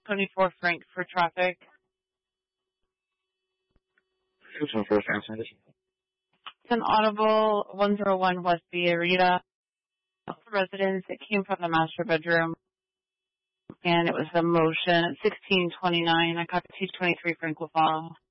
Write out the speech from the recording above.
24 Frank for traffic. 224 Frank. It's an audible 101 West Villarita residence. It came from the master bedroom, and it was a motion at 1629. I got 223 Frank LaFaw.